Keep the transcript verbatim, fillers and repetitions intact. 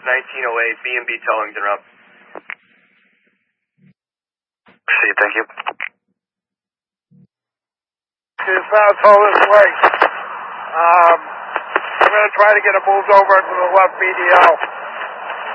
nineteen oh eight, B and B towing to route. See you, thank you. It's now tow this way. Um, I'm going to try to get it moved over to the left B D L.